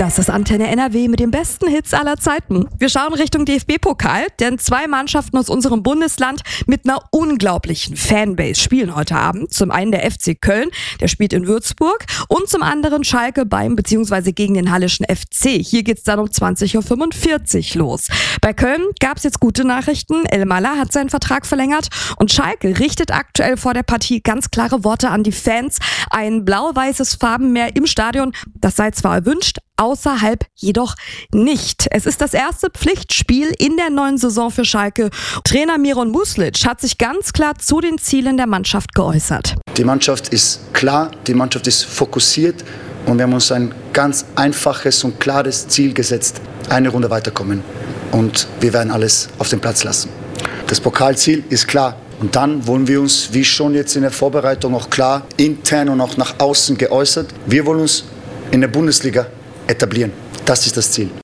Das ist Antenne NRW mit den besten Hits aller Zeiten. Wir schauen Richtung DFB-Pokal, denn 2 Mannschaften aus unserem Bundesland mit einer unglaublichen Fanbase spielen heute Abend. Zum einen der FC Köln, der spielt in Würzburg, und zum anderen Schalke beim bzw. gegen den Hallischen FC. Hier geht's dann um 20.45 Uhr los. Bei Köln gab's jetzt gute Nachrichten. El Mala hat seinen Vertrag verlängert und Schalke richtet aktuell vor der Partie ganz klare Worte an die Fans. Ein blau-weißes Farbenmeer im Stadion, das sei zwar erwünscht, außerhalb jedoch nicht. Es ist das erste Pflichtspiel in der neuen Saison für Schalke. Trainer Miron Muslic hat sich ganz klar zu den Zielen der Mannschaft geäußert. Die Mannschaft ist klar, die Mannschaft ist fokussiert und wir haben uns ein ganz einfaches und klares Ziel gesetzt. Eine Runde weiterkommen und wir werden alles auf den Platz lassen. Das Pokalziel ist klar. Und dann wollen wir uns, wie schon jetzt in der Vorbereitung auch klar, intern und auch nach außen geäußert, wir wollen uns in der Bundesliga etablieren. Das ist das Ziel.